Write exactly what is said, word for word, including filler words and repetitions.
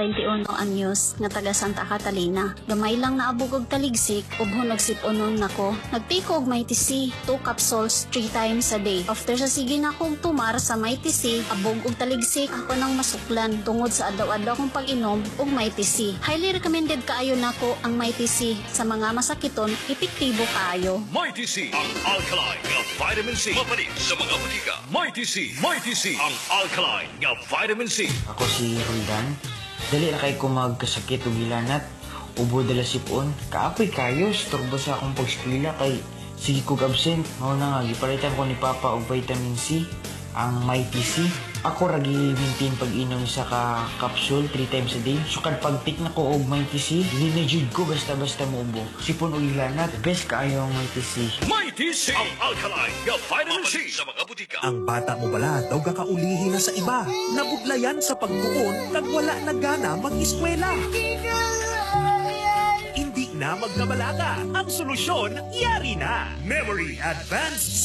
twenty-one anyos nga taga Santa Catalina. Gamay lang naabog og taligsik ug hunog siponon nako. Nagtiko og Mighty C, two capsules three times a day. After sa sige na akong tumar sa Mighty C, abog og taligsik ako nang masuklan tungod sa adlaw-adlaw kong pag-inom og Mighty C. Highly recommended kaayo nako ang Mighty C sa mga masakiton, epektibo kaayo. Mighty C, ang alkaline nga vitamin C. Mapalit sa mga butika. Mighty C, Mighty C, ang alkaline nga vitamin C. Ako si Roldan. Dali na kay ko magkasakit o gilanat. Ubo dala sipon. Kaapoy kayo. Storbo sa akong pagskwila kay sige kog absent. Mao na nga, gipalitan ko ni Papa og vitamin C, ang Mighty C. Ako ragi maintain pag-inom sa ka capsule three times a day. So kad pag-take na ko og Mighty C, dili na jud ko basta-basta muubo. Sipon o gilanat, best kaayo ang Mighty C. Mighty C, ang alkaline nga vitamin C sa mga butika. Ang bata mo bala daw kakaulihi na sa iba. Nabudlayan sa pagtuon kag wala na gana mag-eskwela. Hindi na magkabalaga. Ang solusyon, yari na. Memory Advanced